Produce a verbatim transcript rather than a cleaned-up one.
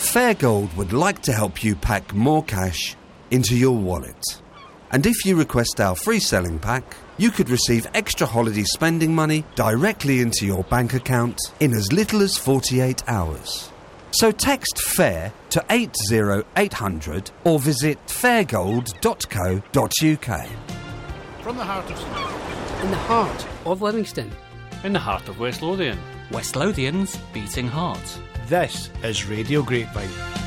Fairgold would like to help you pack more cash into your wallet. And if you request our free selling pack, you could receive extra holiday spending money directly into your bank account in as little as forty-eight hours. So text FAIR to eight zero eight hundred or visit fairgold dot co dot uk. From the heart of St. In the heart of Livingston. In the heart of West Lothian. West Lothian's beating heart. This is Radio Grapevine.